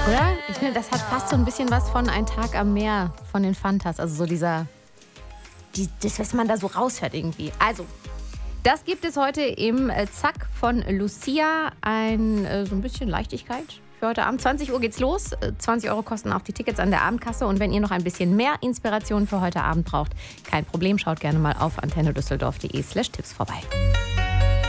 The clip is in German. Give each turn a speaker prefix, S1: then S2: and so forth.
S1: Oder? Ich finde, das hat fast so ein bisschen was von Ein Tag am Meer von den Fantas. Also so das, was man da so raushört irgendwie. Also, das gibt es heute im Zack von Lucia. So ein bisschen Leichtigkeit für heute Abend. 20 Uhr geht's los. 20 Euro kosten auch die Tickets an der Abendkasse. Und wenn ihr noch ein bisschen mehr Inspiration für heute Abend braucht, kein Problem. Schaut gerne mal auf antennedüsseldorf.de/Tipps vorbei.